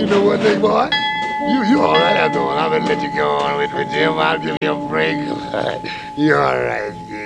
know one thing, boy? You all right after all. I'm gonna let you go on with Jim. I'll give you a break. You all right?